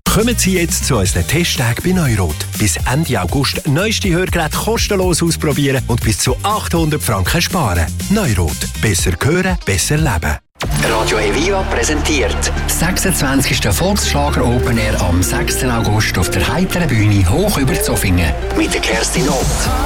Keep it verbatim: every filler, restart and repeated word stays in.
Kommen Sie jetzt zu unseren Testtagen bei Neurot. Bis Ende August neueste Hörgeräte kostenlos ausprobieren und bis zu achthundert Franken sparen. Neurot. Besser hören, besser leben. Radio Evia präsentiert sechsundzwanzigsten Volksschlager Open Air am sechsten August auf der heiteren Bühne hoch über Zofingen mit der Kerstin Ott.